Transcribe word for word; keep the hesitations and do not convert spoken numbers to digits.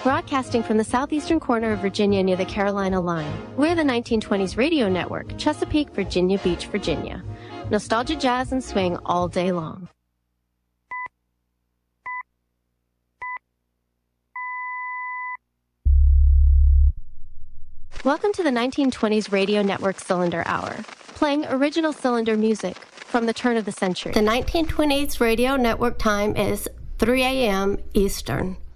Broadcasting from the southeastern corner of Virginia near the Carolina line, we're the nineteen twenties Radio Network, Chesapeake, Virginia Beach, Virginia. Nostalgia, jazz, and swing all day long. Welcome to the nineteen twenties Radio Network Cylinder Hour, playing original cylinder music from the turn of the century. The nineteen twenties Radio Network time is three a.m. Eastern.